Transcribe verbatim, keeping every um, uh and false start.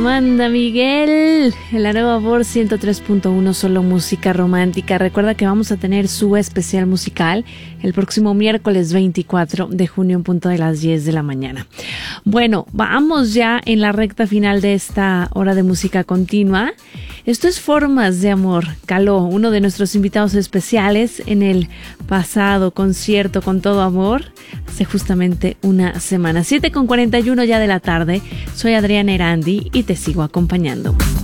Amanda Miguel, en la nueva Voz ciento tres punto uno, solo música romántica. Recuerda que vamos a tener su especial musical el próximo miércoles veinticuatro de junio en punto de las diez de la mañana. Bueno, vamos ya en la recta final de esta hora de música continua. Esto es Formas de Amor. Caló, uno de nuestros invitados especiales en el pasado concierto Con Todo Amor, hace justamente una semana. siete con cuarenta y uno ya de la tarde. Soy Adriana Erandi y te sigo acompañando.